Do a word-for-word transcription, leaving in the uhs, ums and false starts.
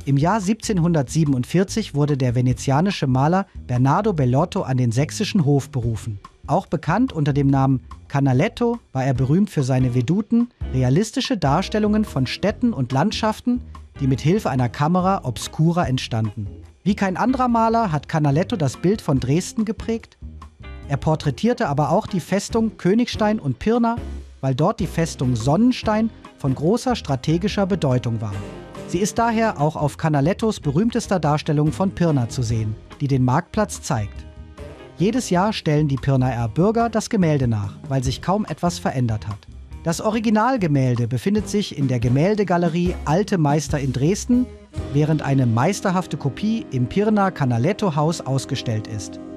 Im Jahr siebzehnhundertsiebenundvierzig wurde der venezianische Maler Bernardo Bellotto an den sächsischen Hof berufen. Auch bekannt unter dem Namen Canaletto war er berühmt für seine Veduten, realistische Darstellungen von Städten und Landschaften, die mit Hilfe einer Camera obscura entstanden. Wie kein anderer Maler hat Canaletto das Bild von Dresden geprägt. Er porträtierte aber auch die Festung Königstein und Pirna, weil dort die Festung Sonnenstein von großer strategischer Bedeutung war. Sie ist daher auch auf Canalettos berühmtester Darstellung von Pirna zu sehen, die den Marktplatz zeigt. Jedes Jahr stellen die Pirnaer Bürger das Gemälde nach, weil sich kaum etwas verändert hat. Das Originalgemälde befindet sich in der Gemäldegalerie Alte Meister in Dresden, während eine meisterhafte Kopie im Pirna Canaletto Haus ausgestellt ist.